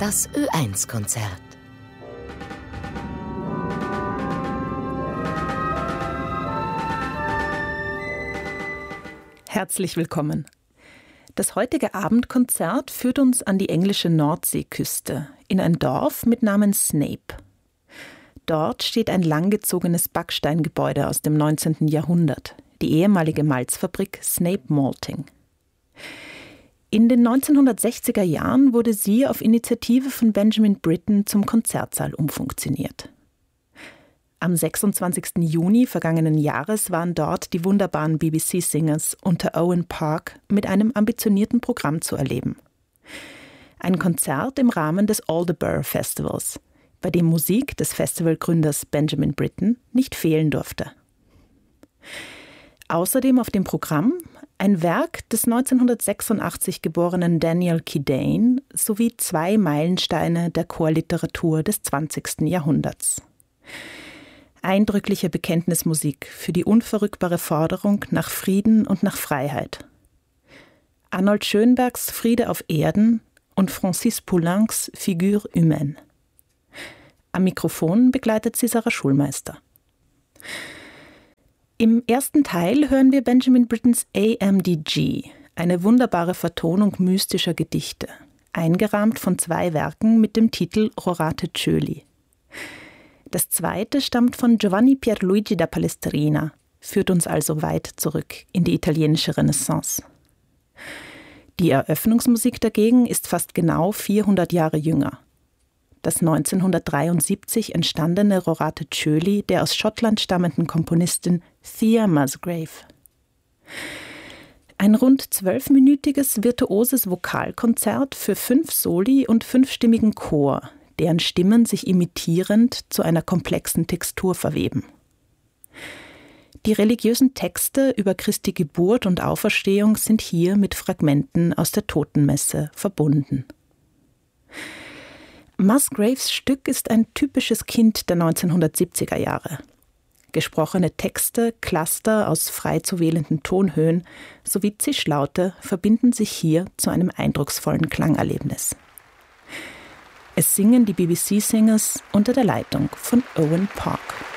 Das Ö1-Konzert. Herzlich willkommen. Das heutige Abendkonzert führt uns an die englische Nordseeküste, in ein Dorf mit Namen Snape. Dort steht ein langgezogenes Backsteingebäude aus dem 19. Jahrhundert, die ehemalige Malzfabrik Snape Malting. In den 1960er Jahren wurde sie auf Initiative von Benjamin Britten zum Konzertsaal umfunktioniert. Am 26. Juni vergangenen Jahres waren dort die wunderbaren BBC-Singers unter Owen Park mit einem ambitionierten Programm zu erleben. Ein Konzert im Rahmen des Aldeburgh Festivals, bei dem Musik des Festivalgründers Benjamin Britten nicht fehlen durfte. Außerdem auf dem Programm ein Werk des 1986 geborenen Daniel Kidane sowie 2 Meilensteine der Chorliteratur des 20. Jahrhunderts. Eindrückliche Bekenntnismusik für die unverrückbare Forderung nach Frieden und nach Freiheit. Arnold Schönbergs Friede auf Erden und Francis Poulencs Figure humaine. Am Mikrofon begleitet sie Sarah Schulmeister. Im ersten Teil hören wir Benjamin Brittens AMDG, eine wunderbare Vertonung mystischer Gedichte, eingerahmt von 2 Werken mit dem Titel Rorate Coeli. Das zweite stammt von Giovanni Pierluigi da Palestrina, führt uns also weit zurück in die italienische Renaissance. Die Eröffnungsmusik dagegen ist fast genau 400 Jahre jünger. Das 1973 entstandene Rorate Coeli der aus Schottland stammenden Komponistin Thea Musgrave. Ein rund 12-minütiges virtuoses Vokalkonzert für 5 Soli und 5-stimmigen Chor, deren Stimmen sich imitierend zu einer komplexen Textur verweben. Die religiösen Texte über Christi Geburt und Auferstehung sind hier mit Fragmenten aus der Totenmesse verbunden. Musgraves Stück ist ein typisches Kind der 1970er Jahre. Gesprochene Texte, Cluster aus frei zu wählenden Tonhöhen sowie Zischlaute verbinden sich hier zu einem eindrucksvollen Klangerlebnis. Es singen die BBC-Singers unter der Leitung von Owen Park.